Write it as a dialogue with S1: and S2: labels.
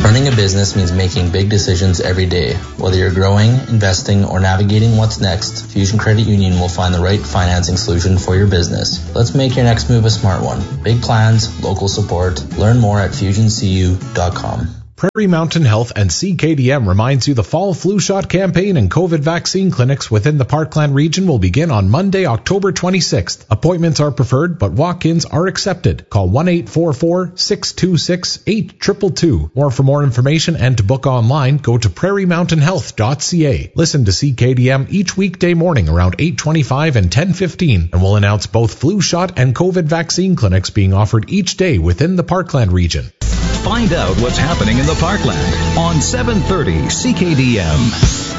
S1: Running a business means making big decisions every day. Whether you're growing, investing, or navigating what's next, Fusion Credit Union will find the right financing solution for your business. Let's make your next move a smart one. Big plans, local support. Learn more at FusionCU.com.
S2: Prairie Mountain Health and CKDM reminds you the fall flu shot campaign and COVID vaccine clinics within the Parkland region will begin on Monday, October 26th. Appointments are preferred, but walk-ins are accepted. Call 1-844-626-8222. Or for more information and to book online, go to prairiemountainhealth.ca. Listen to CKDM each weekday morning around 8:25 and 10:15, and we'll announce both flu shot and COVID vaccine clinics being offered each day within the Parkland region.
S3: Find out what's happening in the Parkland on 730 CKDM.